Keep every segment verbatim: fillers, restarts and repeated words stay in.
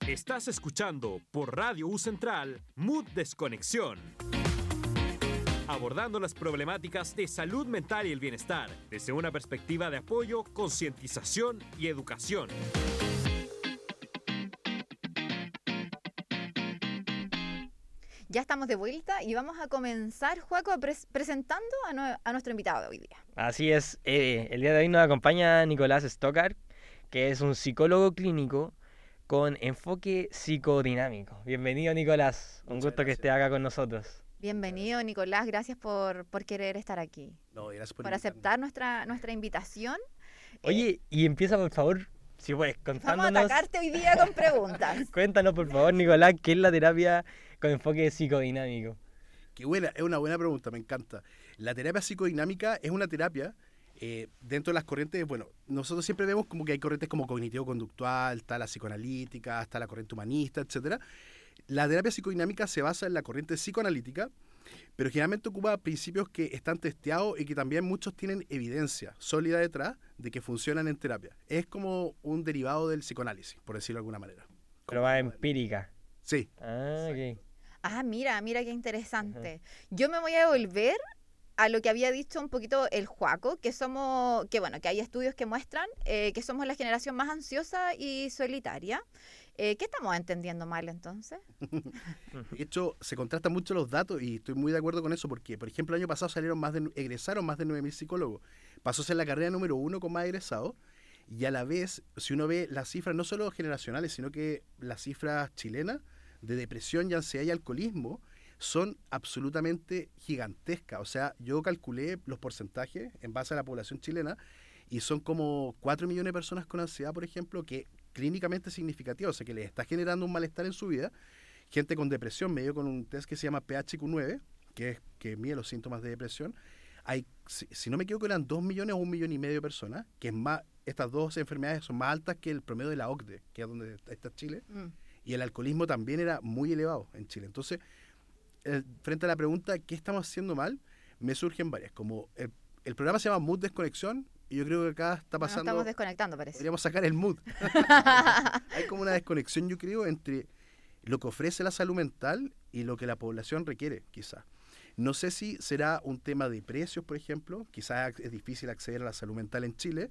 Estás escuchando por Radio U Central Mood Desconexión. Abordando las problemáticas de salud mental y el bienestar desde una perspectiva de apoyo, concientización y educación. Ya estamos de vuelta y vamos a comenzar, Joaco, pres presentando a, no a nuestro invitado de hoy día. Así es, eh, el día de hoy nos acompaña Nicolás Stockard, que es un psicólogo clínico con enfoque psicodinámico. Bienvenido, Nicolás, un Muchas gusto gracias. que esté acá con nosotros. Bienvenido, Nicolás, gracias por, por querer estar aquí, No, gracias por, por invitarme. aceptar nuestra, nuestra invitación. Oye, Eh, y empieza por favor, si puedes, vamos a contándonos. atacarte hoy día con preguntas. Cuéntanos por favor, Nicolás, ¿qué es la terapia con enfoque psicodinámico? Qué buena, es una buena pregunta, me encanta. La terapia psicodinámica es una terapia eh, dentro de las corrientes. Bueno, nosotros siempre vemos como que hay corrientes como cognitivo-conductual, está la psicoanalítica, está la corriente humanista, etcétera. La terapia psicodinámica se basa en la corriente psicoanalítica, pero generalmente ocupa principios que están testeados y que también muchos tienen evidencia sólida detrás de que funcionan en terapia. Es como un derivado del psicoanálisis, por decirlo de alguna manera. Pero más empírica. Sí. Ah, ok. Ah, mira, mira qué interesante. Yo me voy a devolver a lo que había dicho un poquito el Joaco, que somos, que bueno, que hay estudios que muestran eh, que somos la generación más ansiosa y solitaria. Eh, ¿Qué estamos entendiendo mal entonces? De hecho, se contrastan mucho los datos y estoy muy de acuerdo con eso porque, por ejemplo, el año pasado salieron más de, egresaron más de nueve mil psicólogos. Pasó a ser la carrera número uno con más egresados y a la vez, si uno ve las cifras no solo generacionales, sino que las cifras chilenas de depresión y ansiedad y alcoholismo son absolutamente gigantescas. O sea, yo calculé los porcentajes en base a la población chilena y son como cuatro millones de personas con ansiedad, por ejemplo, que clínicamente significativa, o sea, que les está generando un malestar en su vida. Gente con depresión, me dio con un test que se llama P H Q nueve, que es que mide los síntomas de depresión. Hay, si, si no me equivoco, eran dos millones o un millón y medio de personas, que es más, estas dos enfermedades son más altas que el promedio de la O C D E, que es donde está Chile. Mm. Y el alcoholismo también era muy elevado en Chile. Entonces, el, frente a la pregunta, ¿qué estamos haciendo mal? Me surgen varias. Como el, el programa se llama Mood Desconexión, y yo creo que acá está pasando... No, estamos desconectando, parece. Podríamos sacar el mood. Hay como una desconexión, yo creo, entre lo que ofrece la salud mental y lo que la población requiere, quizás. No sé si será un tema de precios, por ejemplo. Quizás es difícil acceder a la salud mental en Chile.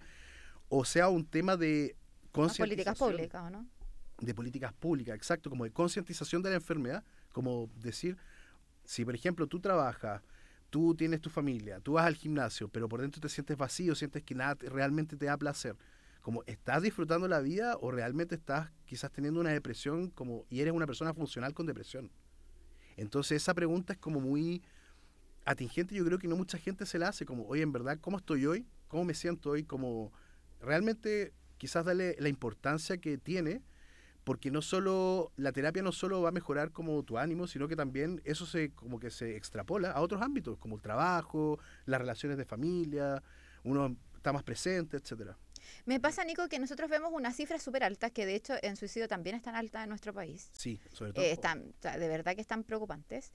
O sea, un tema de concientización. Políticas públicas, ¿o no? De políticas públicas, exacto, como de concientización de la enfermedad, como decir, si por ejemplo tú trabajas, tú tienes tu familia, tú vas al gimnasio, pero por dentro te sientes vacío, sientes que nada te, realmente te da placer, como estás disfrutando la vida o realmente estás quizás teniendo una depresión como y eres una persona funcional con depresión. Entonces esa pregunta es como muy atingente, yo creo que no mucha gente se la hace, como, oye, en verdad, ¿cómo estoy hoy? ¿Cómo me siento hoy? Como realmente quizás darle la importancia que tiene, porque no solo la terapia no solo va a mejorar como tu ánimo, sino que también eso se como que se extrapola a otros ámbitos, como el trabajo, las relaciones de familia, uno está más presente, etcétera. Me pasa, Nico, que nosotros vemos unas cifras súper altas, que de hecho en suicidio también están altas en nuestro país. Sí, sobre todo. Eh, están, o sea, de verdad que están preocupantes.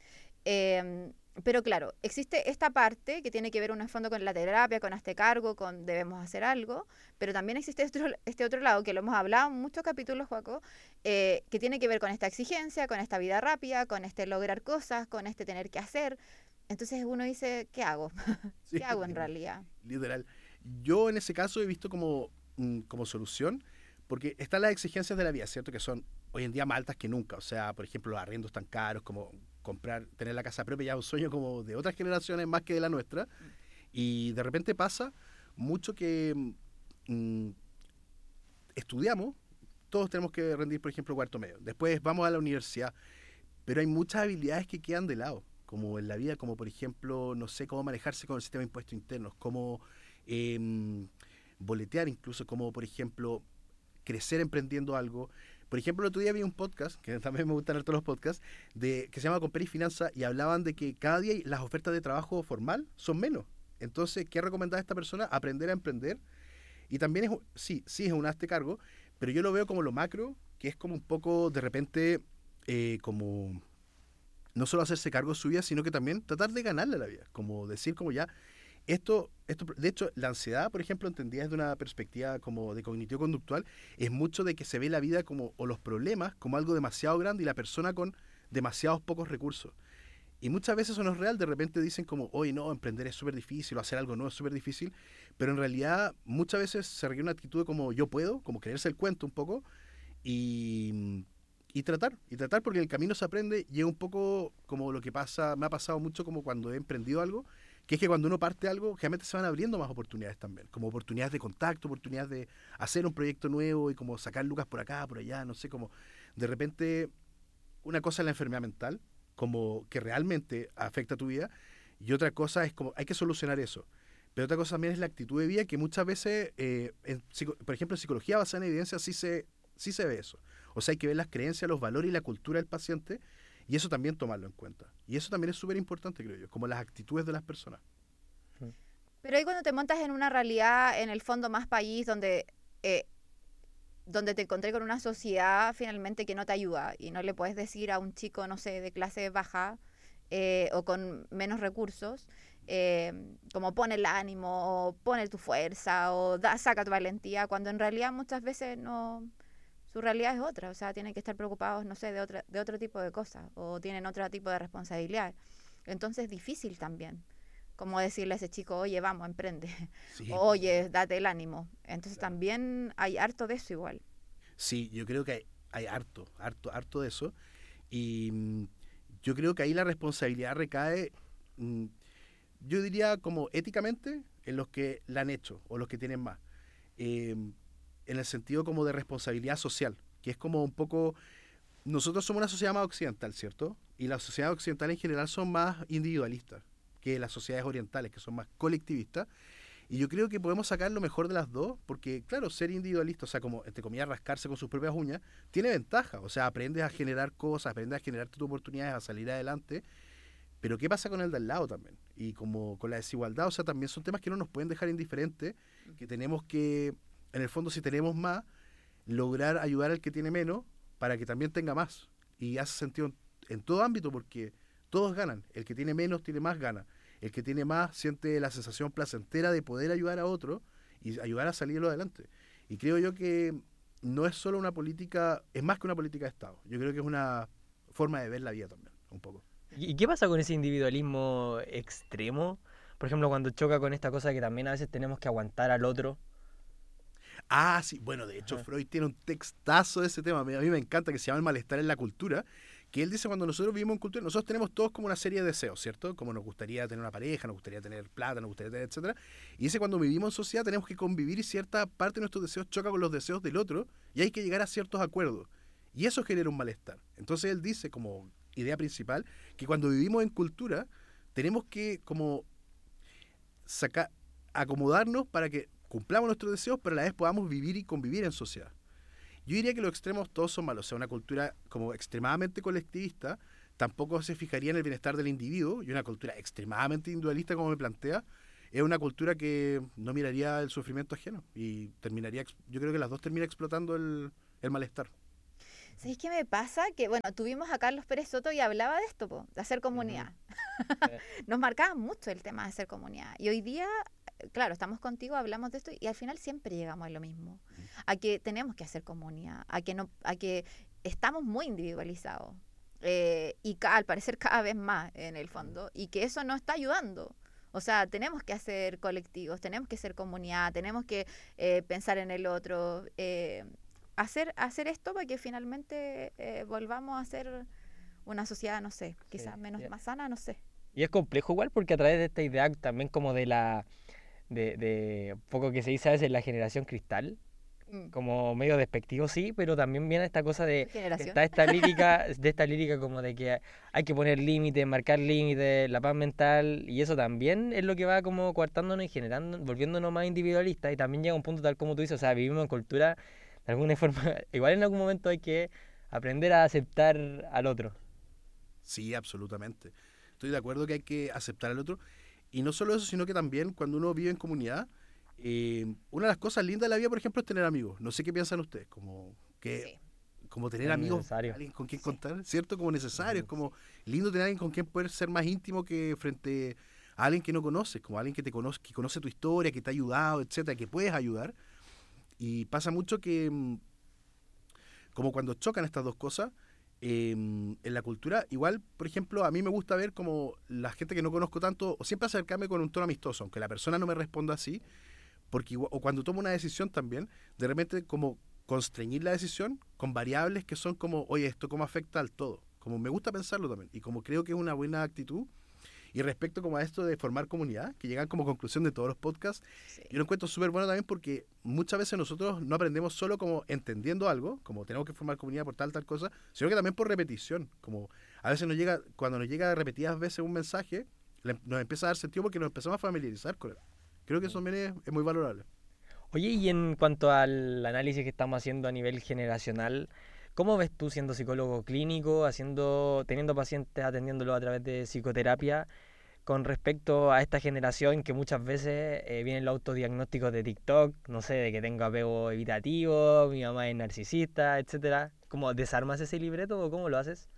Eh, pero claro, existe esta parte que tiene que ver en el fondo con la terapia, con este cargo, con debemos hacer algo, pero también existe este otro, este otro lado, que lo hemos hablado en muchos capítulos, Joaco, eh, que tiene que ver con esta exigencia, con esta vida rápida, con este lograr cosas, con este tener que hacer. Entonces uno dice, ¿qué hago? ¿Qué sí, hago en realidad? Literal. Yo en ese caso he visto como, como solución, porque están las exigencias de la vida, ¿cierto? Que son hoy en día más altas que nunca. O sea, por ejemplo, los arriendos tan caros, como comprar, tener la casa propia, ya es un sueño como de otras generaciones más que de la nuestra. Y de repente pasa mucho que mmm, estudiamos, todos tenemos que rendir, por ejemplo, cuarto medio. Después vamos a la universidad, pero hay muchas habilidades que quedan de lado, como en la vida, como por ejemplo, no sé, cómo manejarse con el sistema de impuestos internos, cómo eh, boletear incluso, como por ejemplo, crecer emprendiendo algo. Por ejemplo, el otro día vi un podcast, que también me gustan todos los podcasts, de, que se llama Comprar y Finanza, y hablaban de que cada día las ofertas de trabajo formal son menos. Entonces, ¿qué recomendaba esta persona? Aprender a emprender. Y también es, sí, sí es un hazte cargo, pero yo lo veo como lo macro, que es como un poco, de repente, eh, como no solo hacerse cargo de su vida, sino que también tratar de ganarle la vida. Como decir, como ya, esto, esto, de hecho, la ansiedad, por ejemplo, entendida desde una perspectiva como de cognitivo-conductual, es mucho de que se ve la vida como, o los problemas, como algo demasiado grande y la persona con demasiados pocos recursos. Y muchas veces eso no es real, de repente dicen como, oye, no, emprender es súper difícil, o hacer algo nuevo es súper difícil, pero en realidad muchas veces se requiere una actitud de como yo puedo, como creerse el cuento un poco, y, y tratar, y tratar porque en el camino se aprende, y es un poco como lo que pasa, me ha pasado mucho como cuando he emprendido algo, que es que cuando uno parte algo, realmente se van abriendo más oportunidades también, como oportunidades de contacto, oportunidades de hacer un proyecto nuevo y como sacar lucas por acá, por allá, no sé, como de repente una cosa es la enfermedad mental, como que realmente afecta a tu vida, y otra cosa es como hay que solucionar eso. Pero otra cosa también es la actitud de vida, que muchas veces, eh, en, por ejemplo, en psicología basada en evidencia sí se, sí se ve eso. O sea, hay que ver las creencias, los valores y la cultura del paciente, y eso también tomarlo en cuenta. Y eso también es súper importante, creo yo, como las actitudes de las personas. Pero ahí cuando te montas en una realidad, en el fondo más país, donde... Eh, donde te encontré con una sociedad finalmente que no te ayuda y no le puedes decir a un chico, no sé, de clase baja eh, o con menos recursos, eh, como pone el ánimo, o pone tu fuerza, o da, saca tu valentía, cuando en realidad muchas veces no, su realidad es otra, o sea, tienen que estar preocupados, no sé, de, otra, de otro tipo de cosas, o tienen otro tipo de responsabilidad. Entonces es difícil también. Como decirle a ese chico, oye, vamos, emprende. Sí, Oye, date el ánimo. Entonces claro. también hay harto de eso igual. Sí, yo creo que hay, hay harto, harto, harto de eso. Y mm, yo creo que ahí la responsabilidad recae, mm, yo diría como éticamente, en los que la han hecho o los que tienen más. Eh, en el sentido como de responsabilidad social, que es como un poco... Nosotros somos una sociedad más occidental, ¿cierto? Y las sociedades occidentales en general son más individualistas que las sociedades orientales, que son más colectivistas. Y yo creo que podemos sacar lo mejor de las dos, porque, claro, ser individualista, o sea, como, entre comillas, rascarse con sus propias uñas, tiene ventaja. O sea, aprendes a generar cosas, aprendes a generar tus oportunidades, a salir adelante. Pero ¿qué pasa con el de al lado también? Y como con la desigualdad, o sea, también son temas que no nos pueden dejar indiferentes, que tenemos que, en el fondo, si tenemos más, lograr ayudar al que tiene menos para que también tenga más. Y hace sentido en, en todo ámbito, porque todos ganan. El que tiene menos tiene más gana. El que tiene más siente la sensación placentera de poder ayudar a otro y ayudar a salirlo adelante. Y creo yo que no es solo una política, es más que una política de Estado. Yo creo que es una forma de ver la vida también, un poco. ¿Y qué pasa con ese individualismo extremo? Por ejemplo, cuando choca con esta cosa que también a veces tenemos que aguantar al otro. Ah, sí, bueno, de hecho Ajá. Freud tiene un textazo de ese tema, a mí, a mí me encanta, que se llama El malestar en la cultura, que él dice cuando nosotros vivimos en cultura, nosotros tenemos todos como una serie de deseos, ¿cierto? Como nos gustaría tener una pareja, nos gustaría tener plata, nos gustaría tener, etcétera. Y dice cuando vivimos en sociedad tenemos que convivir y cierta parte de nuestros deseos choca con los deseos del otro y hay que llegar a ciertos acuerdos. Y eso genera un malestar. Entonces él dice como idea principal que cuando vivimos en cultura tenemos que como sacar, acomodarnos para que cumplamos nuestros deseos, pero a la vez podamos vivir y convivir en sociedad. Yo diría que los extremos todos son malos. O sea, una cultura como extremadamente colectivista tampoco se fijaría en el bienestar del individuo, y una cultura extremadamente individualista, como me plantea, es una cultura que no miraría el sufrimiento ajeno y terminaría, yo creo que las dos terminan explotando el, el malestar. ¿Sabéis qué me pasa? Que, bueno, tuvimos a Carlos Pérez Soto y hablaba de esto, po, de hacer comunidad. Uh-huh. Nos marcaba mucho el tema de hacer comunidad. Y hoy día, claro, estamos contigo, hablamos de esto y al final siempre llegamos a lo mismo. A que tenemos que hacer comunidad, a que, no, a que estamos muy individualizados. Eh, y ca- al parecer cada vez más en el fondo. Y que eso no está ayudando. O sea, tenemos que hacer colectivos, tenemos que ser comunidad, tenemos que eh, pensar en el otro. Eh, hacer, hacer esto para que finalmente eh, volvamos a ser una sociedad, no sé, quizás Sí, menos ya. más sana, no sé. Y es complejo igual porque a través de esta idea también como de la, de, de un poco que se dice a veces la generación cristal, Mm. como medio despectivo, sí, pero también viene esta cosa de que Generación. está esta lírica, de esta lírica como de que hay que poner límites, marcar límites, la paz mental, y eso también es lo que va como coartándonos y generando, volviéndonos más individualistas, y también llega un punto tal como tú dices, o sea, vivimos en cultura, de alguna forma, igual en algún momento hay que aprender a aceptar al otro. Sí, absolutamente. Estoy de acuerdo que hay que aceptar al otro. Y no solo eso, sino que también cuando uno vive en comunidad, eh, una de las cosas lindas de la vida, por ejemplo, es tener amigos. No sé qué piensan ustedes, como que Sí. como tener Es amigos, necesario. alguien con quien Sí. contar, ¿cierto? Como necesario, es Ujú. como lindo tener alguien con quien poder ser más íntimo que frente a alguien que no conoces, como alguien que te conoce, que conoce tu historia, que te ha ayudado, etcétera, que puedes ayudar. Y pasa mucho que, mm, como cuando chocan estas dos cosas, eh, en la cultura, igual, por ejemplo, a mí me gusta ver como la gente que no conozco tanto, o siempre acercarme con un tono amistoso, aunque la persona no me responda así, porque igual- o cuando tomo una decisión también, de repente como constreñir la decisión con variables que son como, oye, ¿esto cómo afecta al todo? Como me gusta pensarlo también, y como creo que es una buena actitud. Y respecto como a esto de formar comunidad, que llegan como conclusión de todos los podcasts, Sí. yo lo encuentro súper bueno también porque muchas veces nosotros no aprendemos solo como entendiendo algo, como tenemos que formar comunidad por tal, tal cosa, sino que también por repetición. Como a veces nos llega, cuando nos llega repetidas veces un mensaje, le- nos empieza a dar sentido porque nos empezamos a familiarizar con él. Creo que eso también es, es muy valorable. Oye, y en cuanto al análisis que estamos haciendo a nivel generacional, ¿cómo ves tú siendo psicólogo clínico, haciendo, teniendo pacientes, atendiéndolos a través de psicoterapia, con respecto a esta generación que muchas veces eh, vienen los autodiagnósticos de TikTok, no sé, de que tengo apego evitativo, mi mamá es narcisista, etcétera? ¿Cómo desarmas ese libreto o cómo lo haces?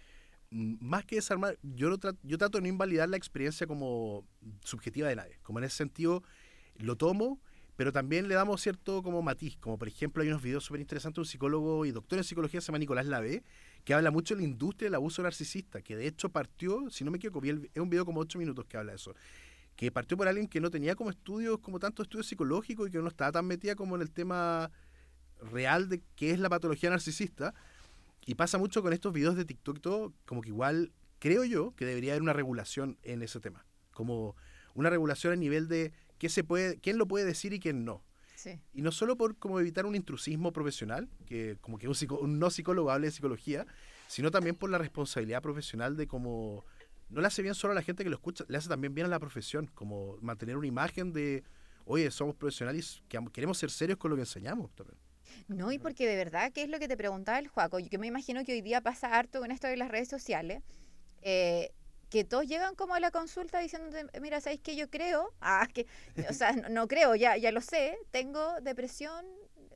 Mm, Más que desarmar, yo, lo tra- yo trato de no invalidar la experiencia como subjetiva de nadie. Como en ese sentido, lo tomo, pero también le damos cierto como matiz. Como por ejemplo, hay unos videos súper interesantes de un psicólogo y doctor en psicología, se llama Nicolás Lavé, que habla mucho de la industria del abuso narcisista, que de hecho partió, si no me equivoco, vi el- es un video como ocho minutos que habla de eso, que partió por alguien que no tenía como estudios, como tantos estudios psicológicos y que no estaba tan metida como en el tema real de qué es la patología narcisista. Y pasa mucho con estos videos de TikTok y todo, como que igual creo yo que debería haber una regulación en ese tema. Como una regulación a nivel de qué se puede, quién lo puede decir y quién no. Sí. Y no solo por como evitar un intrusismo profesional, que como que un, psico- un no psicólogo hable de psicología, sino también por la responsabilidad profesional de como no le hace bien solo a la gente que lo escucha, le hace también bien a la profesión, como mantener una imagen de, oye, somos profesionales y que am- queremos ser serios con lo que enseñamos también. No, y porque de verdad, ¿qué es lo que te preguntaba el Joaco? Yo me imagino que hoy día pasa harto con esto de las redes sociales, eh, que todos llegan como a la consulta diciéndote, mira, ¿sabéis qué yo creo? Ah, que, o sea, no, no creo, ya, ya lo sé, tengo depresión,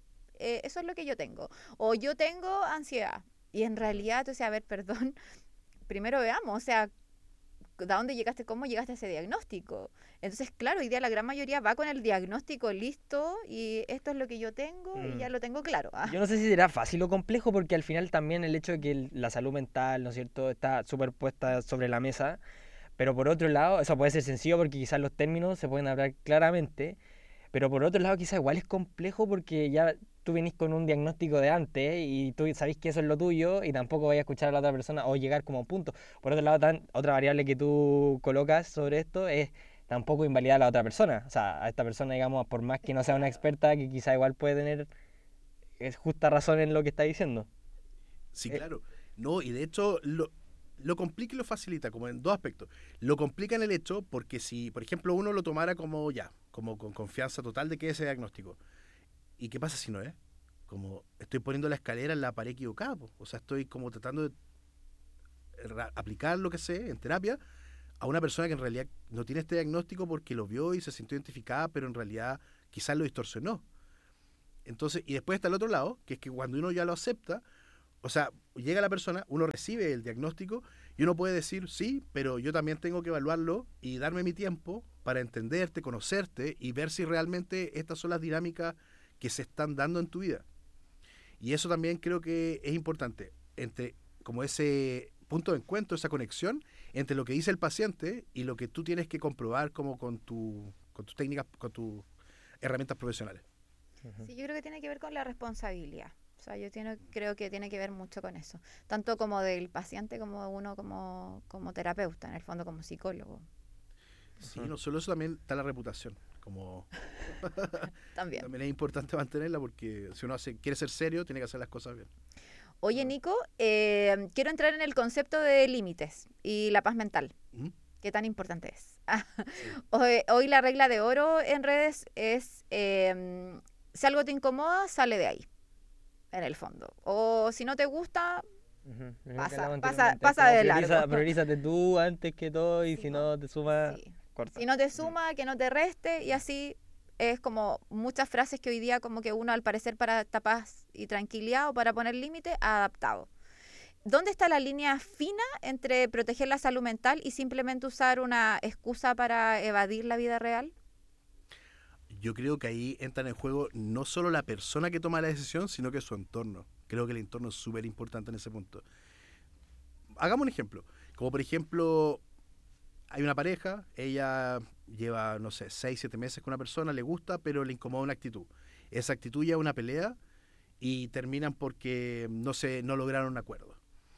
eh, eso es lo que yo tengo. O yo tengo ansiedad. Y en realidad, o sea, a ver, perdón, primero veamos, o sea, ¿de dónde llegaste? ¿Cómo llegaste a ese diagnóstico? Entonces, claro, hoy día la gran mayoría va con el diagnóstico listo y esto es lo que yo tengo y Mm. ya lo tengo claro. Ah, Yo no sé si será fácil o complejo porque al final también el hecho de que el- la salud mental, ¿no es cierto?, está superpuesta sobre la mesa, pero por otro lado, eso puede ser sencillo porque quizás los términos se pueden hablar claramente, pero por otro lado quizás igual es complejo porque ya tú venís con un diagnóstico de antes y tú sabés que eso es lo tuyo y tampoco vais a escuchar a la otra persona o llegar como a un punto. Por otro lado, tan- otra variable que tú colocas sobre esto es tampoco invalidar a la otra persona. O sea, a esta persona, digamos, por más que no sea una experta, que quizás igual puede tener es justa razón en lo que está diciendo. Sí, Eh, claro. No, y de hecho lo, lo complica y lo facilita, como en dos aspectos. Lo complica en el hecho porque si, por ejemplo, uno lo tomara como ya, como con confianza total de que es ese diagnóstico. ¿Y qué pasa si no es? Como estoy poniendo la escalera en la pared equivocada, po. O sea, estoy como tratando de ra- aplicar lo que sé en terapia a una persona que en realidad no tiene este diagnóstico porque lo vio y se sintió identificada, pero en realidad quizás lo distorsionó. Entonces, y después está el otro lado, que es que cuando uno ya lo acepta, o sea, llega la persona, uno recibe el diagnóstico y uno puede decir, sí, pero yo también tengo que evaluarlo y darme mi tiempo para entenderte, conocerte y ver si realmente estas son las dinámicas que se están dando en tu vida. Y eso también creo que es importante, entre como ese punto de encuentro, esa conexión entre lo que dice el paciente y lo que tú tienes que comprobar como con, tu, con tus técnicas, con tus herramientas profesionales. sí, yo creo que tiene que ver con la responsabilidad. O sea, yo tiene- creo que tiene que ver mucho con eso. Tanto como del paciente como uno como, como terapeuta, en el fondo como psicólogo Sí, no solo eso, también está la reputación. Como también. también es importante mantenerla porque si uno hace, quiere ser serio, tiene que hacer las cosas bien. Oye, Nico, eh, quiero entrar en el concepto de límites y la paz mental. Ujú. ¿Qué tan importante es? Sí. Hoy, hoy la regla de oro en redes es, eh, si algo te incomoda, sale de ahí, en el fondo. O si no te gusta, Ujú, lo mismo que Pasa- hablamos pasa- anteriormente, es pasa como de prioriza- largo. Priorízate tú antes que todo y Sí, si po. no te suma, sí. corta. Si no te suma, que no te reste, y así es como muchas frases que hoy día como que uno al parecer para esta paz y tranquilidad o para poner límite ha adaptado. ¿dónde está la línea fina entre proteger la salud mental y simplemente usar una excusa para evadir la vida real? Yo creo que ahí entra en juego no solo la persona que toma la decisión, sino que su entorno. Creo que el entorno es súper importante en ese punto. Hagamos un ejemplo. Como por ejemplo, hay una pareja, ella lleva, no sé, seis, siete meses con una persona, le gusta, pero le incomoda una actitud. Esa actitud lleva a una pelea y terminan porque no sé, no lograron un acuerdo.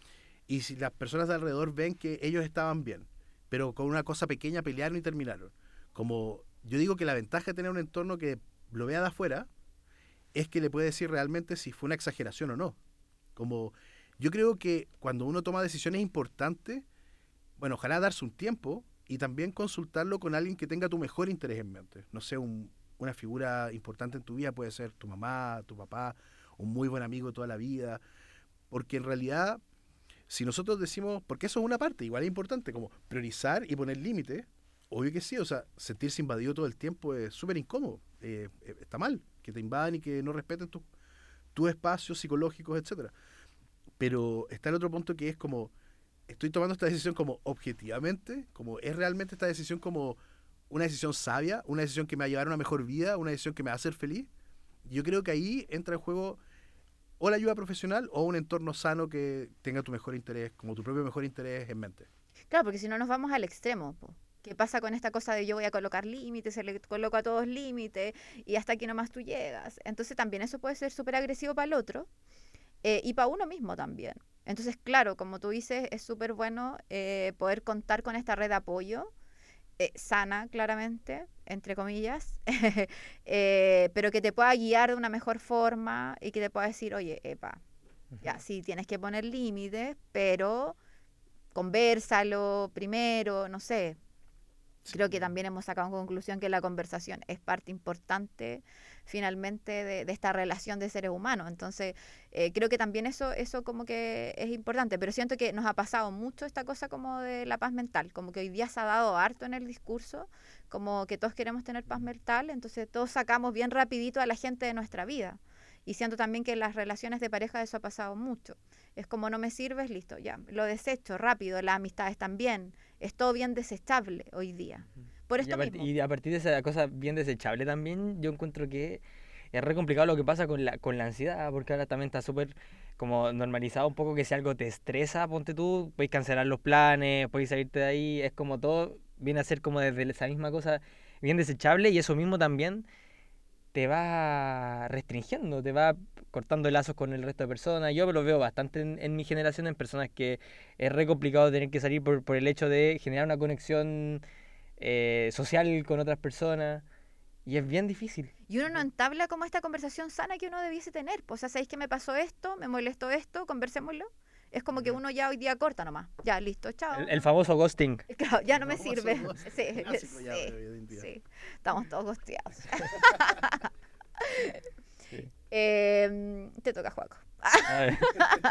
Y si las personas de alrededor ven que ellos estaban bien, pero con una cosa pequeña pelearon y terminaron. Como yo digo que la ventaja de tener un entorno que lo vea de afuera es que le puede decir realmente si fue una exageración o no. Como yo creo que cuando uno toma decisiones importantes, bueno, ojalá darse un tiempo y también consultarlo con alguien que tenga tu mejor interés en mente. No sé, un, una figura importante en tu vida puede ser tu mamá, tu papá, un muy buen amigo toda la vida, porque en realidad, si nosotros decimos, porque eso es una parte, igual es importante, como priorizar y poner límites, obvio que sí, o sea, sentirse invadido todo el tiempo es súper incómodo, eh, está mal, que te invadan y que no respeten tus tus espacios psicológicos, etcétera. Pero está el otro punto que es como, estoy tomando esta decisión como objetivamente, como es realmente esta decisión como una decisión sabia, una decisión que me va a llevar a una mejor vida, una decisión que me va a hacer feliz. Yo creo que ahí entra en juego o la ayuda profesional o un entorno sano que tenga tu mejor interés, como tu propio mejor interés en mente. Claro, porque si no nos vamos al extremo, po. ¿Qué pasa con esta cosa de yo voy a colocar límites, se le coloco a todos límites y hasta aquí nomás tú llegas? Entonces también eso puede ser súper agresivo para el otro eh, y para uno mismo también. Entonces, claro, como tú dices, es súper bueno eh, poder contar con esta red de apoyo, eh, sana, claramente, entre comillas, eh, pero que te pueda guiar de una mejor forma y que te pueda decir, oye, epa, ya, sí, tienes que poner límites, pero convérsalo primero, no sé. Creo que también hemos sacado en conclusión que la conversación es parte importante finalmente de, de esta relación de seres humanos. Entonces, eh, creo que también eso, eso como que es importante, pero siento que nos ha pasado mucho esta cosa como de la paz mental, como que hoy día se ha dado harto en el discurso, como que todos queremos tener paz mental, entonces todos sacamos bien rapidito a la gente de nuestra vida. Y siento también que en las relaciones de pareja eso ha pasado mucho. Es como no me sirves, listo, ya, lo desecho rápido, las amistades también. Es todo bien desechable hoy día. Por Y esto a, part- mismo. y a partir de esa cosa bien desechable también, yo encuentro que es re complicado lo que pasa con la, con la ansiedad, porque ahora también está súper como normalizado un poco que si algo te estresa, ponte tú, puedes cancelar los planes, puedes salirte de ahí, es como todo viene a ser como desde esa misma cosa bien desechable y eso mismo también te va restringiendo, te va cortando lazos con el resto de personas. Yo lo veo bastante en, en mi generación, en personas que es re complicado tener que salir por, por el hecho de generar una conexión eh, social con otras personas y es bien difícil. Y uno no entabla como esta conversación sana que uno debiese tener. Pues, o sea, ¿sabéis que me pasó esto? ¿Me molestó esto? Conversémoslo. Es como que uno ya hoy día corta nomás. Ya, listo, chao. El, el famoso ghosting. Claro, ya no me El famoso sirve. ghosting, Sí, clásico ya sí, de hoy en día. sí. Estamos todos gosteados. Sí. Eh, te toca, Joaco. A ver.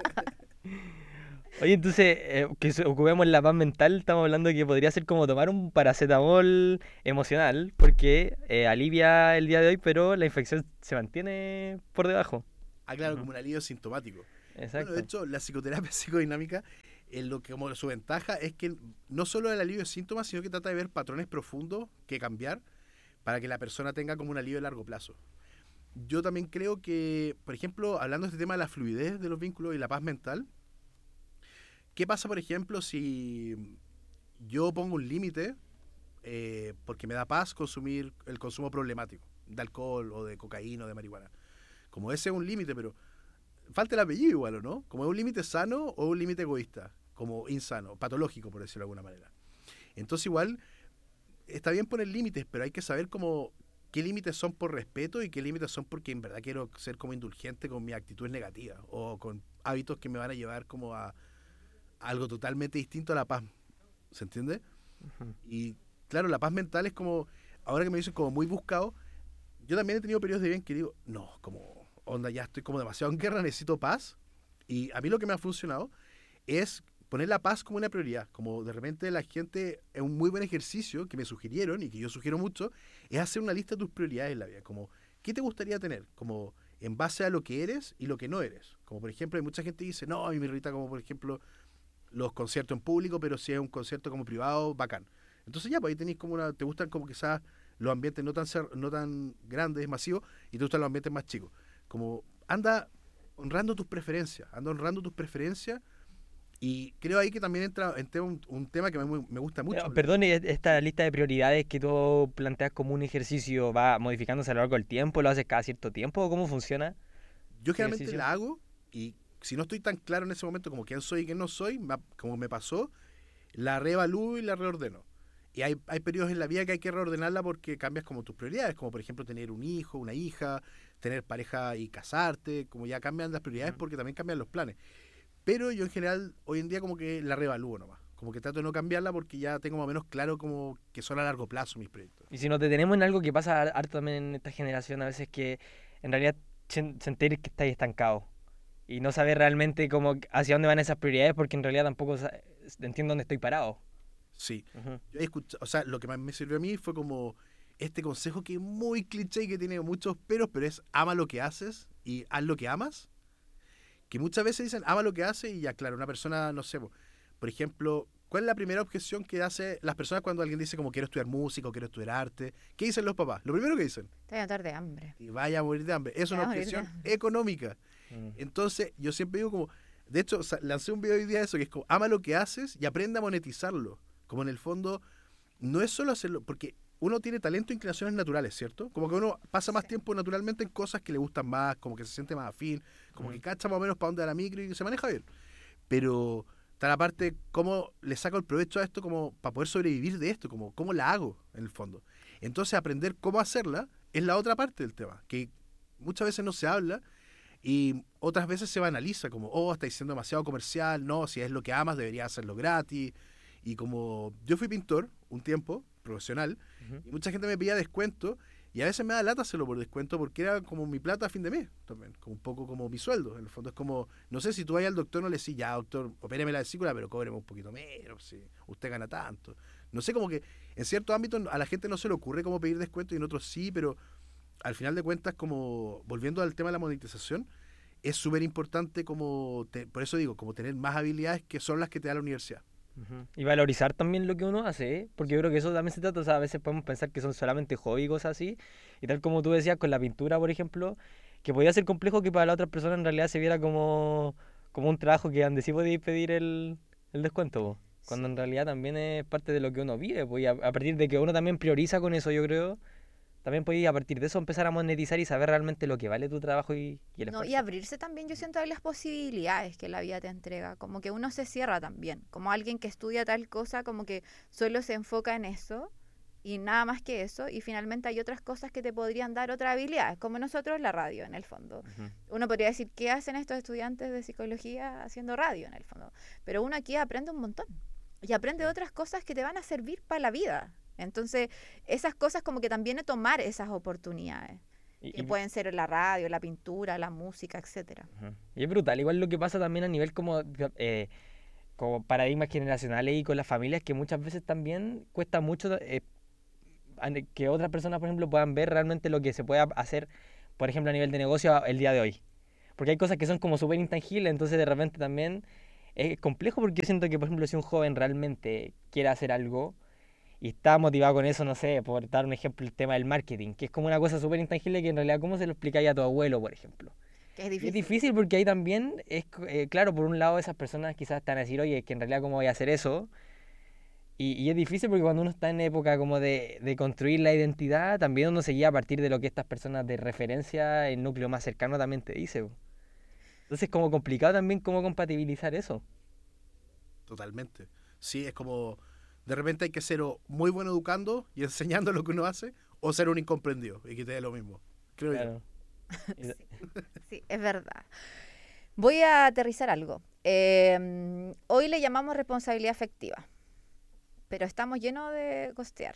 Oye, entonces, eh, que se- ocupemos la paz mental, estamos hablando que podría ser como tomar un paracetamol emocional, porque eh, alivia el día de hoy, pero la infección se mantiene por debajo. Ah, claro, Ujú. como un alivio sintomático. Exacto. Bueno, de hecho, la psicoterapia psicodinámica, en lo que como su ventaja es que no solo el alivio de síntomas, sino que trata de ver patrones profundos que cambiar para que la persona tenga como un alivio a largo plazo. Yo también creo que, por ejemplo, hablando de este tema de la fluidez de los vínculos y la paz mental, ¿qué pasa, por ejemplo, si yo pongo un límite eh, porque me da paz consumir el consumo problemático de alcohol o de cocaína o de marihuana? Como ese es un límite, pero falta el apellido igual, ¿o no? Como es un límite sano o un límite egoísta, como insano, patológico, por decirlo de alguna manera. Entonces igual está bien poner límites, pero hay que saber como qué límites son por respeto y qué límites son porque en verdad quiero ser como indulgente con mis actitudes negativas o con hábitos que me van a llevar como a, a algo totalmente distinto a la paz. ¿Se entiende? Ujú. Y claro, la paz mental es como, ahora que me dicen como muy buscado, yo también he tenido periodos de bien que digo, no, como onda, ya estoy como demasiado en guerra, necesito paz. Y a mí lo que me ha funcionado es poner la paz como una prioridad. Como de repente la gente, es un muy buen ejercicio que me sugirieron y que yo sugiero mucho, es hacer una lista de tus prioridades en la vida. Como, ¿qué te gustaría tener? Como en base a lo que eres y lo que no eres. Como por ejemplo, hay mucha gente que dice, no, a mí me irrita como por ejemplo los conciertos en público, pero si es un concierto como privado, bacán. Entonces ya, pues ahí tenéis como una, te gustan como quizás los ambientes no tan cer- no tan grandes, masivos, y te gustan los ambientes más chicos. Como anda honrando tus preferencias, anda honrando tus preferencias, y creo ahí que también entra, entra un, un tema que me, me gusta mucho. Pero, perdón, ¿y esta lista de prioridades que tú planteas como un ejercicio va modificándose a lo largo del tiempo? ¿Lo haces cada cierto tiempo o cómo funciona Yo ese generalmente ejercicio? la hago, y si no estoy tan claro en ese momento como quién soy y quién no soy, ma- como me pasó, la reevalúo y la reordeno. Y hay, hay periodos en la vida que hay que reordenarla porque cambias como tus prioridades, como por ejemplo tener un hijo, una hija, tener pareja y casarte, como ya cambian las prioridades Ujú. porque también cambian los planes. Pero yo en general hoy en día como que la reevalúo nomás, como que trato de no cambiarla porque ya tengo más o menos claro como que son a largo plazo mis proyectos. Y si nos detenemos en algo que pasa har- harto también en esta generación, a veces que en realidad sen- sentir que estáis estancados y no saber realmente cómo hacia dónde van esas prioridades porque en realidad tampoco sa- entiendo dónde estoy parado. Sí, Ujú. yo he escuchado, o sea, lo que más me sirvió a mí fue como este consejo que es muy cliché y que tiene muchos peros, pero es ama lo que haces y haz lo que amas. Que muchas veces dicen ama lo que hace y ya, claro, una persona, no sé, po, por ejemplo, ¿cuál es la primera objeción que hace las personas cuando alguien dice como quiero estudiar música o quiero estudiar arte? ¿Qué dicen los papás? Lo primero que dicen, Te voy a matar de hambre. y vaya a morir de hambre. Es Te una vas a morir de objeción hambre. económica. Mm. Entonces, yo siempre digo como, de hecho, sa- lancé un video hoy día de eso, que es como, ama lo que haces y aprende a monetizarlo. Como en el fondo, no es solo hacerlo, porque uno tiene talento e inclinaciones naturales, ¿cierto? Como que uno pasa más Sí. tiempo naturalmente en cosas que le gustan más, como que se siente más afín, como Ujú. que cacha más o menos para dónde va la micro y se maneja bien. Pero tal aparte, ¿cómo le saco el provecho a esto como para poder sobrevivir de esto? Como, ¿cómo la hago, en el fondo? Entonces, aprender cómo hacerla es la otra parte del tema, que muchas veces no se habla y otras veces se banaliza, como, oh, estáis siendo demasiado comercial, no, si es lo que amas deberías hacerlo gratis. Y como yo fui pintor un tiempo, profesional, Ujú. y mucha gente me pedía descuento, y a veces me da lata hacerlo por descuento porque era como mi plata a fin de mes también, como un poco como mi sueldo. En el fondo es como, no sé, si tú vas al doctor no le decís, ya doctor, opéreme la vesícula, pero cóbreme un poquito menos, si usted gana tanto. No sé, como que en ciertos ámbitos a la gente no se le ocurre como pedir descuento y en otros sí, pero al final de cuentas, como volviendo al tema de la monetización, es súper importante como, te- por eso digo, como tener más habilidades que son las que te da la universidad. Ujú. Y valorizar también lo que uno hace, ¿eh? Porque yo creo que eso también se trata, o sea, a veces podemos pensar que son solamente hobby y cosas así, y tal como tú decías con la pintura, por ejemplo, que podía ser complejo que para la otra persona en realidad se viera como, como un trabajo que donde sí podíais pedir el, el descuento, po. Cuando en Sí. realidad también es parte de lo que uno vive, pues, y a, a partir de que uno también prioriza con eso, yo creo, también podéis a partir de eso empezar a monetizar y saber realmente lo que vale tu trabajo y, y el No, y esfuerzo. abrirse también, yo siento, a las posibilidades que la vida te entrega. Como que uno se cierra también. Como alguien que estudia tal cosa, como que solo se enfoca en eso y nada más que eso. Y finalmente hay otras cosas que te podrían dar otras habilidades, como nosotros la radio, en el fondo. Ujú. Uno podría decir, ¿qué hacen estos estudiantes de psicología haciendo radio, en el fondo? Pero uno aquí aprende un montón. Y aprende Sí. otras cosas que te van a servir para la vida. Entonces, esas cosas como que también es tomar esas oportunidades Y, que y- pueden ser la radio, la pintura, la música, etcétera. Ujú. Y es brutal, igual lo que pasa también a nivel como, eh, como paradigmas generacionales y con las familias, que muchas veces también cuesta mucho eh, ane- que otras personas, por ejemplo, puedan ver realmente lo que se puede hacer, por ejemplo, a nivel de negocio a- el día de hoy. Porque hay cosas que son como súper intangibles, entonces de repente también es complejo porque yo siento que, por ejemplo, si un joven realmente quiere hacer algo y está motivado con eso, no sé, por dar un ejemplo, el tema del marketing, que es como una cosa súper intangible que en realidad, ¿cómo se lo explicáis a tu abuelo, por ejemplo? Que es Y es difícil. difícil porque ahí también es, co- eh, claro, por un lado esas personas quizás están a decir, oye, que en realidad cómo voy a hacer eso. Y, y es difícil porque cuando uno está en época como de, de construir la identidad, también uno se guía a partir de lo que estas personas de referencia, el núcleo más cercano también te dice, po. Entonces es como complicado también cómo compatibilizar eso. Totalmente. Sí, es como, de repente hay que ser o muy bueno educando y enseñando lo que uno hace, o ser un incomprendido y que te dé lo mismo, creo yo. Claro. Y- Sí, sí, es verdad. Voy a aterrizar algo. Eh, hoy le llamamos responsabilidad afectiva, pero estamos llenos de gostear.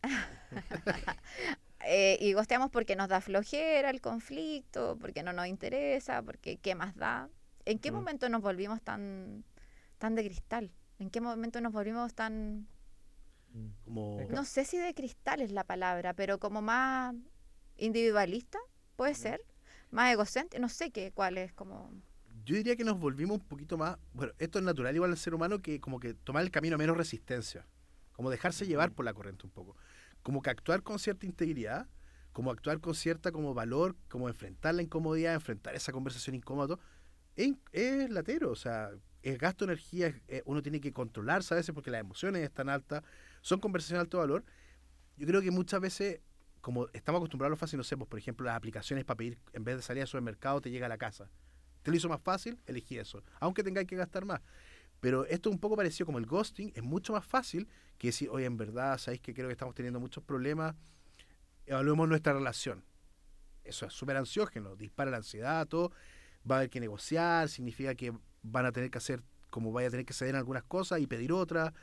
Eh, y gosteamos porque nos da flojera el conflicto, porque no nos interesa, porque qué más da. ¿En qué Ujú. momento nos volvimos tan, tan de cristal? ¿En qué momento nos volvimos tan, Como, no sé si de cristal es la palabra, pero como más individualista, puede ser? más egocéntrico, no sé qué, cuál es como... Yo diría que nos volvimos un poquito más, bueno, esto es natural igual al ser humano, que como que tomar el camino a menos resistencia, como dejarse llevar por la corriente un poco, como que actuar con cierta integridad, como actuar con cierta como valor, como enfrentar la incomodidad, enfrentar esa conversación incómoda, es, es latero, o sea, es gasto de energía, es- es- uno tiene que controlarse a veces porque las emociones están altas, son conversaciones de alto valor. Yo creo que muchas veces, como estamos acostumbrados a lo fácil, no sé, pues, por ejemplo, las aplicaciones para pedir, en vez de salir al supermercado, te llega a la casa. Te lo hizo más fácil, elegí eso, aunque tengáis que gastar más. Pero esto es un poco parecido como el ghosting, es mucho más fácil que decir, oye, en verdad, sabéis que creo que estamos teniendo muchos problemas, evaluemos nuestra relación. Eso es súper ansiógeno, dispara la ansiedad, todo, va a haber que negociar, significa que van a tener que hacer, como vaya a tener que ceder en algunas cosas y pedir otras.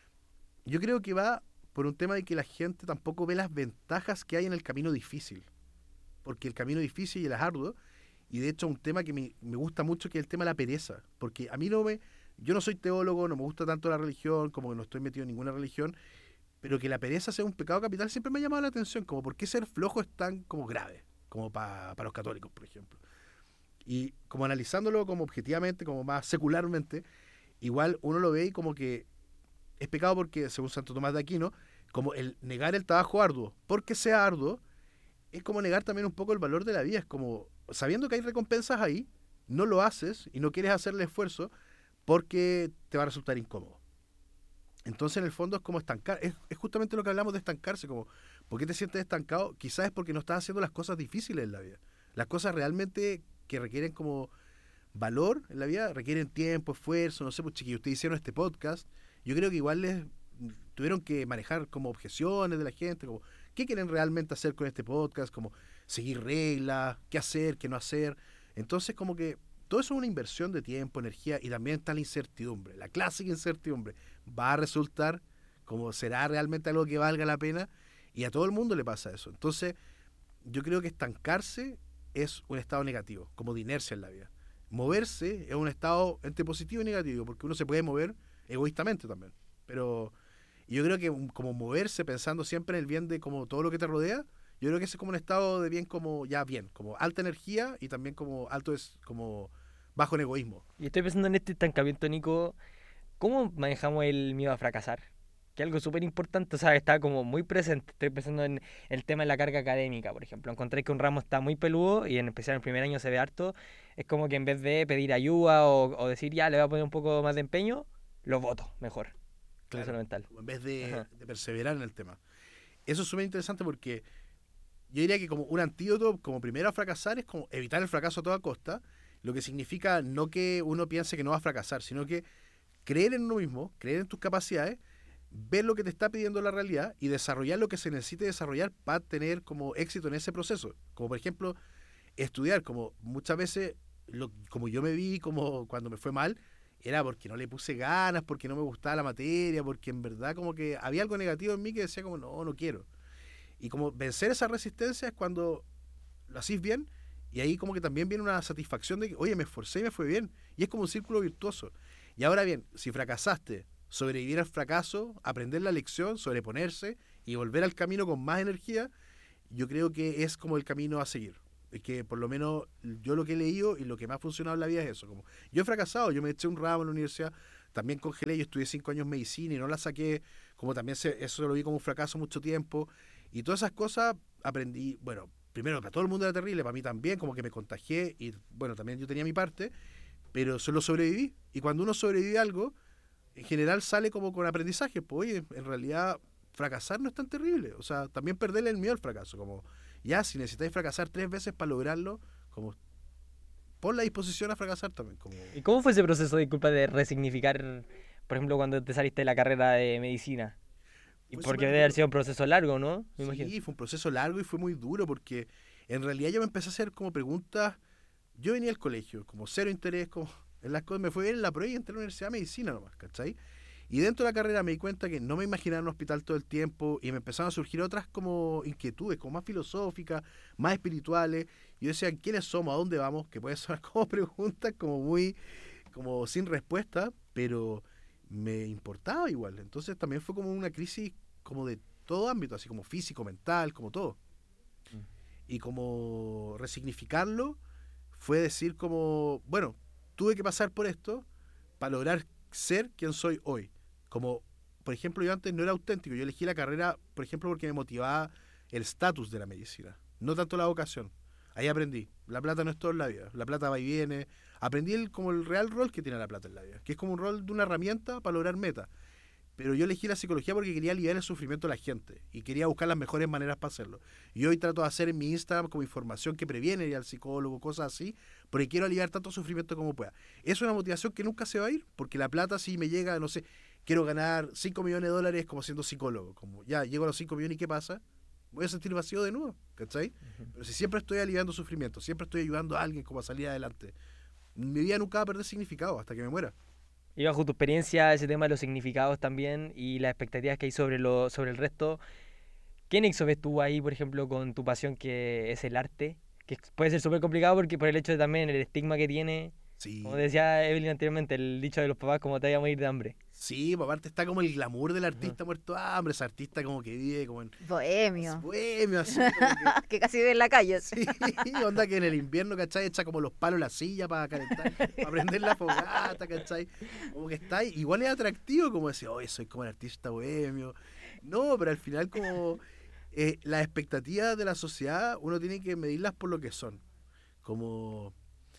Yo creo que va por un tema de que la gente tampoco ve las ventajas que hay en el camino difícil, porque el camino difícil y el arduo, y de hecho un tema que me, me gusta mucho, que es el tema de la pereza, porque a mí no me, yo no soy teólogo, no me gusta tanto la religión, como que no estoy metido en ninguna religión, pero que la pereza sea un pecado capital siempre me ha llamado la atención, como por qué ser flojo es tan como grave, como pa- para los católicos, por ejemplo. Y como analizándolo como objetivamente, como más secularmente, igual uno lo ve y como que es pecado porque, según Santo Tomás de Aquino, como el negar el trabajo arduo, porque sea arduo, es como negar también un poco el valor de la vida. Es como, sabiendo que hay recompensas ahí, no lo haces y no quieres hacerle esfuerzo porque te va a resultar incómodo. Entonces, en el fondo, es como estancar. Es, es justamente lo que hablamos de estancarse. Como, ¿por qué te sientes estancado? Quizás es porque no estás haciendo las cosas difíciles en la vida. Las cosas realmente que requieren como valor en la vida, requieren tiempo, esfuerzo, no sé, pues chiquillos, ustedes hicieron este podcast. Yo creo que igual les tuvieron que manejar como objeciones de la gente, como qué quieren realmente hacer con este podcast, como seguir reglas, qué hacer, qué no hacer. Entonces, como que todo eso es una inversión de tiempo, energía, y también está la incertidumbre, la clásica incertidumbre. ¿Va a resultar? ¿Cómo será realmente algo que valga la pena? Y a todo el mundo le pasa eso. Entonces, yo creo que estancarse es un estado negativo, como de inercia en la vida. Moverse es un estado entre positivo y negativo, porque uno se puede mover egoístamente también. Pero yo creo que un- como moverse pensando siempre en el bien de como todo lo que te rodea, yo creo que ese es como un estado de bien, como ya bien, como alta energía y también como alto es como bajo en egoísmo. Y estoy pensando en este estancamiento, Nico. ¿Cómo manejamos el miedo a fracasar? Que es algo súper importante, o sea, está como muy presente. Estoy pensando en el tema de la carga académica, por ejemplo. Encontré que un ramo está muy peludo y en especial en el primer año se ve harto. Es como que en vez de pedir ayuda o, o decir, ya, le voy a poner un poco más de empeño, lo voto mejor. Eso es lo Claro, mental. como en vez de, Ajá. de perseverar en el tema. Eso es súper interesante porque yo diría que como un antídoto, como primero a fracasar, es como evitar el fracaso a toda costa, lo que significa no que uno piense que no va a fracasar, sino que creer en uno mismo, creer en tus capacidades, ver lo que te está pidiendo la realidad y desarrollar lo que se necesite desarrollar para tener como éxito en ese proceso. Como por ejemplo, estudiar, como muchas veces, lo, como yo me vi como cuando me fue mal, era porque no le puse ganas, porque no me gustaba la materia, porque en verdad como que había algo negativo en mí que decía como no, no quiero. Y como vencer esa resistencia es cuando lo hacís bien y ahí como que también viene una satisfacción de que, oye, me esforcé y me fue bien. Y es como un círculo virtuoso. Y ahora bien, si fracasaste, sobrevivir al fracaso, aprender la lección, sobreponerse y volver al camino con más energía, yo creo que es como el camino a seguir. Es que por lo menos yo lo que he leído y lo que me ha funcionado en la vida es eso. Como yo he fracasado, yo me eché un ramo en la universidad, también congelé, yo estudié cinco años medicina y no la saqué, como también se, eso lo vi como un fracaso mucho tiempo. Y todas esas cosas aprendí, bueno, primero para todo el mundo era terrible, para mí también, como que me contagié y bueno, también yo tenía mi parte, pero solo sobreviví. Y cuando uno sobrevive a algo, en general sale como con aprendizaje. Pues oye, en realidad fracasar no es tan terrible. O sea, también perderle el miedo al fracaso. Como ya, si necesitáis fracasar tres veces para lograrlo, como pon la disposición a fracasar también. Como ¿Y cómo fue ese proceso, disculpa, de resignificar, por ejemplo, cuando te saliste de la carrera de medicina? Y fue porque súper debe haber duro. sido un proceso largo, ¿no? Me imagino. Sí, fue un proceso largo y fue muy duro porque en realidad yo me empecé a hacer como preguntas. Yo venía al colegio, como cero interés, como en las cosas, me fue bien en la prueba y entré a la Universidad de Medicina nomás, ¿cachai? Y dentro de la carrera me di cuenta que no me imaginaba en un hospital todo el tiempo y me empezaron a surgir otras como inquietudes, como más filosóficas, más espirituales. Y yo decía, ¿quiénes somos? ¿A dónde vamos? Que pueden sonar como preguntas como muy, como sin respuesta, pero me importaba igual. Entonces también fue como una crisis como de todo ámbito, así como físico, mental, como todo. Mm. y como resignificarlo fue decir como, bueno, tuve que pasar por esto para lograr ser quien soy hoy. Como, por ejemplo, yo antes no era auténtico, yo elegí la carrera, por ejemplo, porque me motivaba el estatus de la medicina, no tanto la vocación. Ahí aprendí, la plata no es todo en la vida, la plata va y viene. Aprendí el, como el real rol que tiene la plata en la vida, que es como un rol de una herramienta para lograr metas. Pero yo elegí la psicología porque quería aliviar el sufrimiento de la gente y quería buscar las mejores maneras para hacerlo. Y hoy trato de hacer en mi Instagram como información que previene ir al psicólogo, cosas así, porque quiero aliviar tanto sufrimiento como pueda. Es una motivación que nunca se va a ir, porque la plata si me llega, no sé, quiero ganar cinco millones de dólares como siendo psicólogo. Como ya llego a los cinco millones y ¿qué pasa? Voy a sentir vacío de nuevo, ¿cachai? Uh-huh. Pero si siempre estoy aliviando sufrimiento, siempre estoy ayudando a alguien como a salir adelante, mi vida nunca va a perder significado hasta que me muera. Y bajo tu experiencia, ese tema de los significados también y las expectativas que hay sobre, lo, sobre el resto, ¿qué nexo ves tú ahí, por ejemplo, con tu pasión que es el arte? Que puede ser súper complicado porque por el hecho de también el estigma que tiene, sí. Como decía Evelyn anteriormente, el dicho de los papás, como te vaya a morir de hambre. Sí, pues aparte está como el glamour del artista uh-huh. muerto de hambre, ese artista como que vive como en... Bohemio. Bohemio, así como que... que casi vive en la calle. Sí, onda que en el invierno, ¿cachai? Echa como los palos en la silla para calentar, para prender la fogata, ¿cachai? Como que está ahí. Igual es atractivo como decir, oye, soy como el artista bohemio. No, pero al final como eh, las expectativas de la sociedad uno tiene que medirlas por lo que son. Como...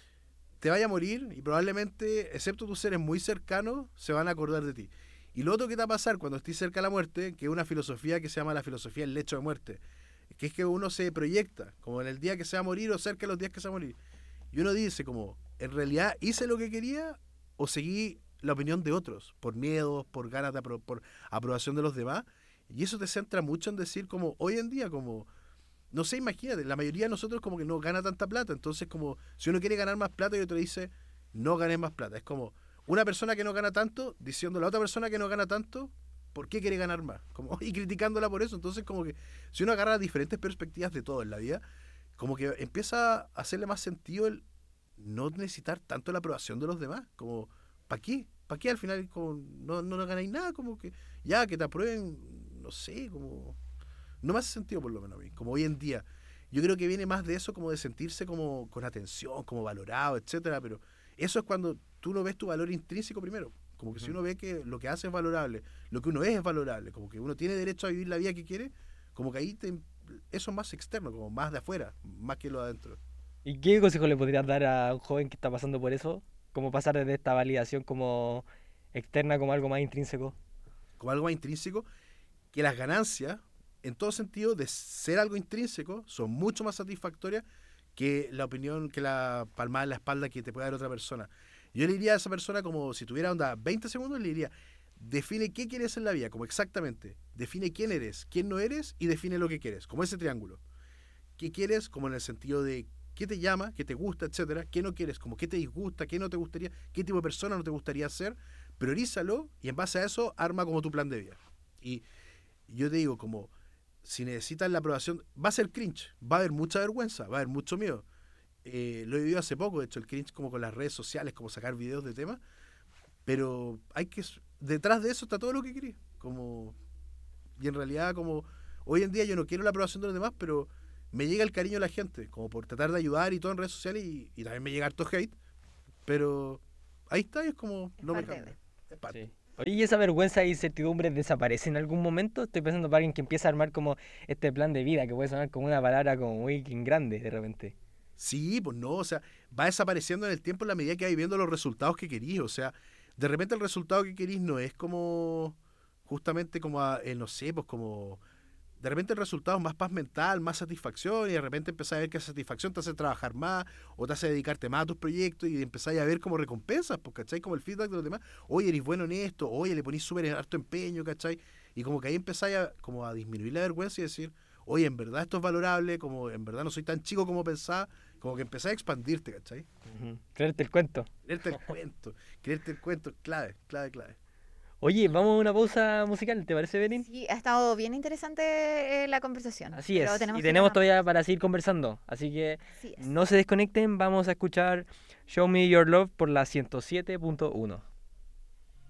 te vaya a morir y probablemente, excepto tus seres muy cercanos, se van a acordar de ti. Y lo otro que te va a pasar cuando estés cerca de la muerte, que es una filosofía que se llama la filosofía del lecho de muerte, que es que uno se proyecta, como en el día que se va a morir o cerca de los días que se va a morir. Y uno dice como, ¿en realidad hice lo que quería o seguí la opinión de otros? Por miedos, por ganas de apro- por aprobación de los demás. Y eso te centra mucho en decir como, hoy en día como... no sé, imagínate, la mayoría de nosotros como que no gana tanta plata, entonces como si uno quiere ganar más plata y otro dice, no ganes más plata. Es como una persona que no gana tanto diciendo a la otra persona que no gana tanto, ¿por qué quiere ganar más? Como, y criticándola por eso. Entonces como que si uno agarra diferentes perspectivas de todo en la vida, como que empieza a hacerle más sentido el no necesitar tanto la aprobación de los demás. Como, ¿para qué? ¿Para qué al final como, no, no ganáis nada? Como que ya, que te aprueben, no sé, como... no me hace sentido por lo menos a mí, como hoy en día. Yo creo que viene más de eso, como de sentirse como con atención, como valorado, etcétera, pero eso es cuando tú no ves tu valor intrínseco primero. Como que uh-huh. si uno ve que lo que hace es valorable, lo que uno es es valorable, como que uno tiene derecho a vivir la vida que quiere, como que ahí te, eso es más externo, como más de afuera, más que lo de adentro. ¿Y qué consejo le podrías dar a un joven que está pasando por eso? ¿Cómo pasar desde esta validación como externa como algo más intrínseco? Como algo más intrínseco, que las ganancias... en todo sentido, de ser algo intrínseco, son mucho más satisfactorias que la opinión, que la palmada en la espalda que te puede dar otra persona. Yo le diría a esa persona como si tuviera onda veinte segundos, le diría, define qué quieres en la vida, como exactamente, define quién eres, quién no eres y define lo que quieres, como ese triángulo. ¿Qué quieres? Como en el sentido de qué te llama, qué te gusta, etcétera. ¿Qué no quieres? Como qué te disgusta, qué no te gustaría, qué tipo de persona no te gustaría ser. Priorízalo y en base a eso arma como tu plan de vida. Y yo te digo como... si necesitas la aprobación, va a ser cringe, va a haber mucha vergüenza, va a haber mucho miedo. Eh, lo he vivido hace poco, de hecho, el cringe como con las redes sociales, como sacar videos de temas, pero hay que, detrás de eso está todo lo que querés. Como, y en realidad, como, hoy en día yo no quiero la aprobación de los demás, pero me llega el cariño de la gente, como por tratar de ayudar y todo en redes sociales, y, y también me llega harto hate, pero ahí está, y es como, no me cambia. Es parte. Sí. Oye, ¿y esa vergüenza e incertidumbre desaparece en algún momento? Estoy pensando para alguien que empieza a armar como este plan de vida, que puede sonar como una palabra como muy grande de repente. Sí, pues no, o sea, va desapareciendo en el tiempo en la medida que vais viendo los resultados que querís, o sea, de repente el resultado que querís no es como, justamente como, a, eh, no sé, pues como, de repente el resultado es más paz mental, más satisfacción, y de repente empezás a ver que esa satisfacción te hace trabajar más, o te hace dedicarte más a tus proyectos, y empezás a ver como recompensas, pues, ¿cachai? Como el feedback de los demás, oye, eres bueno en esto, oye, le ponís súper harto empeño, ¿cachai? Y como que ahí empezás a, como a disminuir la vergüenza y decir, oye, en verdad esto es valorable, como en verdad no soy tan chico como pensaba, como que empezás a expandirte, ¿cachai? Uh-huh. Creerte el cuento. Creerte el cuento, creerte el cuento, clave, clave, clave. Oye, vamos a una pausa musical, ¿te parece, Benin? Sí, ha estado bien interesante eh, la conversación. Así es, tenemos y tenemos una... todavía para seguir conversando, así que Así es. no se desconecten, vamos a escuchar Show Me Your Love por la ciento siete punto uno.